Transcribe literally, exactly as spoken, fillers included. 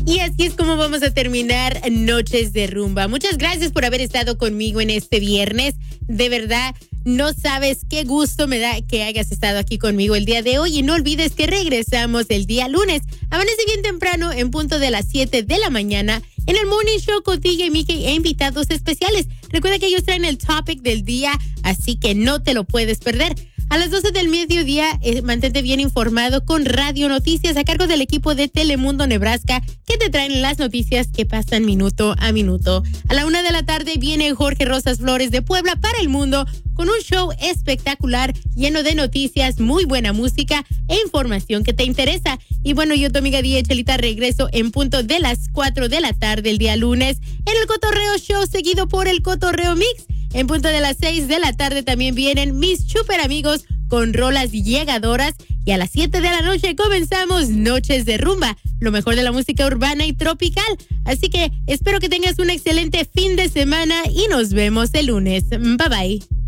Y así es como vamos a terminar Noches de Rumba. Muchas gracias por haber estado conmigo en este viernes. De verdad, no sabes qué gusto me da que hayas estado aquí conmigo el día de hoy. Y no olvides que regresamos el día lunes. Amanece bien temprano en punto de las siete de la mañana en el Morning Show con D J Mickey e invitados especiales. Recuerda que ellos traen el topic del día, así que no te lo puedes perder. A las doce del mediodía, eh, mantente bien informado con Radio Noticias a cargo del equipo de Telemundo Nebraska, que te traen las noticias que pasan minuto a minuto. A la una de la tarde viene Jorge Rosas Flores de Puebla para el mundo con un show espectacular lleno de noticias, muy buena música e información que te interesa. Y bueno, yo, tu amiga D J Chelita, regreso en punto de las cuatro de la tarde el día lunes en el Cotorreo Show, seguido por el Cotorreo Mix. En punto de las seis de la tarde también vienen mis super amigos con rolas llegadoras. Y a las siete de la noche comenzamos Noches de Rumba, lo mejor de la música urbana y tropical. Así que espero que tengas un excelente fin de semana y nos vemos el lunes. Bye bye.